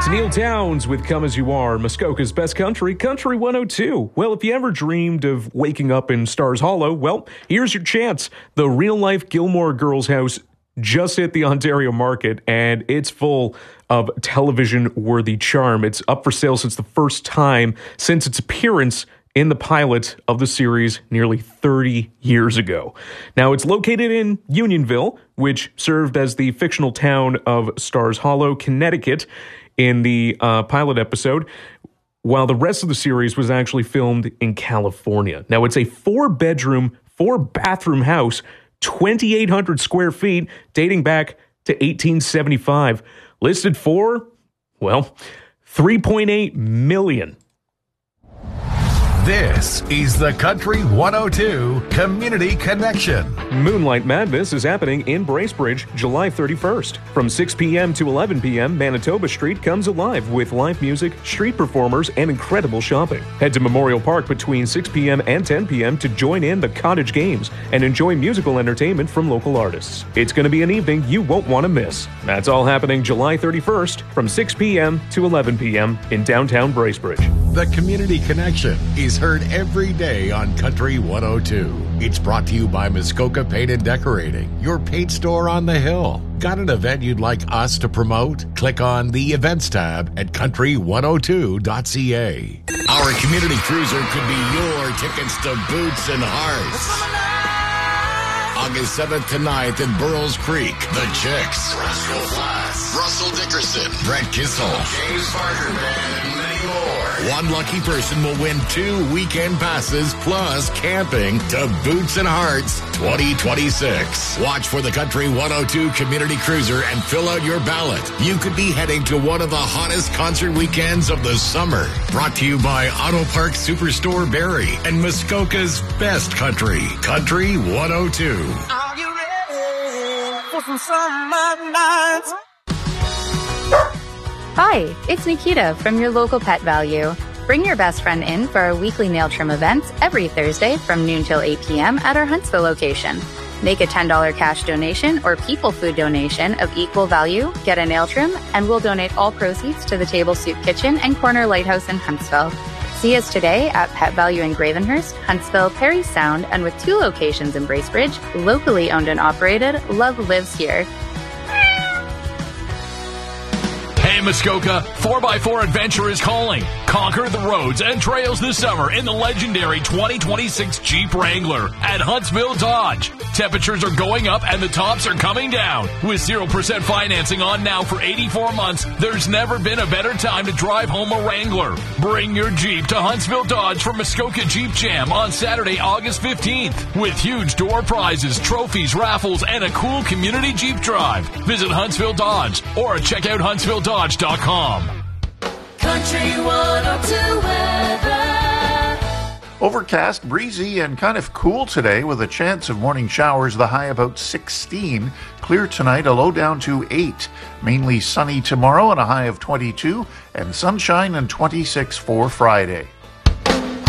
Neil Downs with Come As You Are, Muskoka's best country, Country 102. Well, if you ever dreamed of waking up in Stars Hollow, well, here's your chance. The real-life Gilmore Girls house just hit the Ontario market, and it's full of television-worthy charm. It's up for sale since the first time since its appearance in the pilot of the series nearly 30 years ago. Now, it's located in Unionville, which served as the fictional town of Stars Hollow, Connecticut, in the pilot episode, while the rest of the series was actually filmed in California. Now, it's a 4-bedroom, 4-bathroom house, 2,800 square feet, dating back to 1875. Listed for, well, $3.8 million. This is the Country 102 Community Connection. Moonlight Madness is happening in Bracebridge, July 31st. From 6 p.m. to 11 p.m., Manitoba Street comes alive with live music, street performers, and incredible shopping. Head to Memorial Park between 6 p.m. and 10 p.m. to join in the Cottage Games and enjoy musical entertainment from local artists. It's going to be an evening you won't want to miss. That's all happening July 31st from 6 p.m. to 11 p.m. in downtown Bracebridge. The Community Connection is heard every day on Country 102. It's brought to you by Muskoka Paint and Decorating, your paint store on the hill. Got an event you'd like us to promote? Click on the Events tab at country102.ca. Our community cruiser could be your tickets to Boots and Hearts. August 7th to 9th in Burroughs Creek. The Chicks, Russell Flass, Russell Dickerson, Brett Kissel, James Barker Band, and many more. One lucky person will win 2 weekend passes plus camping to Boots and Hearts 2026. Watch for the Country 102 Community Cruiser and fill out your ballot. You could be heading to one of the hottest concert weekends of the summer. Brought to you by Auto Park Superstore Barrie and Muskoka's best country, Country 102. Are you ready for some summer nights? Hi, it's Nikita from your local Pet Value. Bring your best friend in for our weekly nail trim events every Thursday from noon till 8 p.m. at our Huntsville location. Make a $10 cash donation or people food donation of equal value, get a nail trim, and we'll donate all proceeds to the Table Soup Kitchen and Corner Lighthouse in Huntsville. See us today at Pet Value in Gravenhurst, Huntsville, Parry Sound, and with 2 locations in Bracebridge, locally owned and operated, love lives here. Hey Muskoka, 4x4 Adventure is calling. Conquer the roads and trails this summer in the legendary 2026 Jeep Wrangler at Huntsville Dodge. Temperatures are going up and the tops are coming down. With 0% financing on now for 84 months, there's never been a better time to drive home a Wrangler. Bring your Jeep to Huntsville Dodge for Muskoka Jeep Jam on Saturday, August 15th. With huge door prizes, trophies, raffles, and a cool community Jeep drive. Visit Huntsville Dodge or check out HuntsvilleDodge.com. Country 102 weather. Overcast, breezy, and kind of cool today with a chance of morning showers, the high about 16. Clear tonight, a low down to 8. Mainly sunny tomorrow and a high of 22. And sunshine and 26 for Friday.